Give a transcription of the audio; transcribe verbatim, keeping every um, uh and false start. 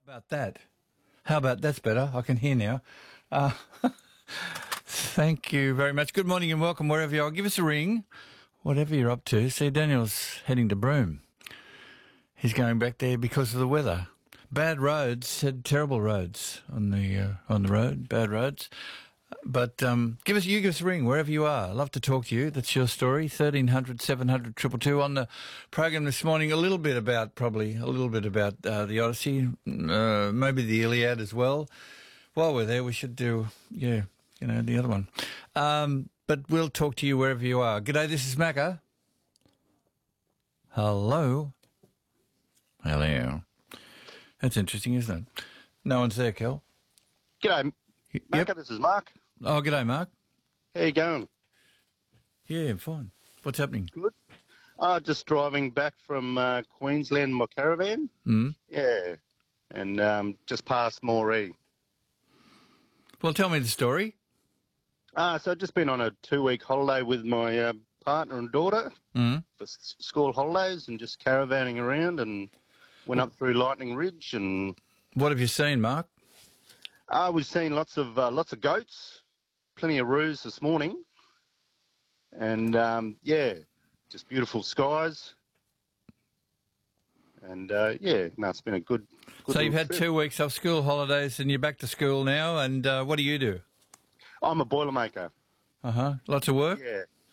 About that? How about that's better? I can hear now. Uh, thank you very much. Good morning and welcome wherever you are. Give us a ring, whatever you're up to. See, Daniel's heading to Broome. He's going back there because of the weather. Bad roads, had terrible roads on the uh, on the road, bad roads. But um, give us, you give us a ring wherever you are. I'd love to talk to you. That's your story. thirteen hundred, seven hundred, two two two. On the program this morning, a little bit about, probably a little bit about uh, the Odyssey, uh, maybe the Iliad as well. While we're there, we should do, yeah, you know, the other one. Um, but we'll talk to you wherever you are. G'day, this is Macca. Hello. Hello. That's interesting, isn't it? No one's there, Kel. G'day, Mark. Yep. This is Mark. Oh, g'day, Mark. How you going? Yeah, fine. What's happening? Good. Uh, just driving back from uh, Queensland in my caravan. Mm. Yeah. And um, just past Moree. Well, tell me the story. Uh, so I've just been on a two-week holiday with my uh, partner and daughter Mm. for s- school holidays and just caravanning around and went up through Lightning Ridge and What have you seen, Mark? uh, we've seen lots of uh, lots of goats, plenty of roos this morning, and um, yeah, just beautiful skies. And uh, yeah, no, it's been a good. good So you've little had trip. two weeks off school holidays and you're back to school now, and uh, what do you do? I'm a boilermaker. Uh-huh. Lots of work? Yeah.